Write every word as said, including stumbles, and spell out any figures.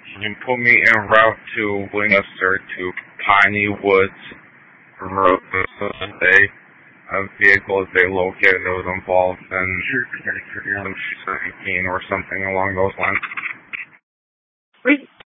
Can you put me en route to Winchester to Piney Woods Road? A vehicle that they located that was involved in seventeen or something along those lines. Wait,